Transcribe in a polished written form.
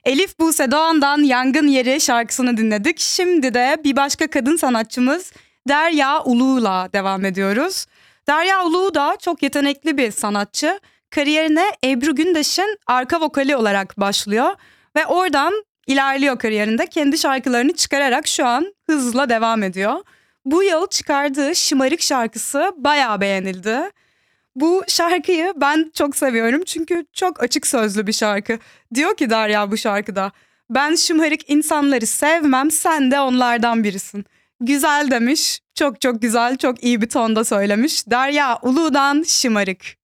Elif Buse Doğan'dan Yangın Yeri şarkısını dinledik. Şimdi de bir başka kadın sanatçımız Derya Ulu'la devam ediyoruz. Derya Ulu da çok yetenekli bir sanatçı. Kariyerine Ebru Gündeş'in arka vokali olarak başlıyor ve oradan ilerliyor kariyerinde. Kendi şarkılarını çıkararak şu an hızla devam ediyor. Bu yıl çıkardığı Şımarık şarkısı bayağı beğenildi. Bu şarkıyı ben çok seviyorum çünkü çok açık sözlü bir şarkı. Diyor ki Derya bu şarkıda, ben şımarık insanları sevmem, sen de onlardan birisin. Güzel demiş, çok çok güzel, çok iyi bir tonda söylemiş. Derya Ulu'dan Şımarık.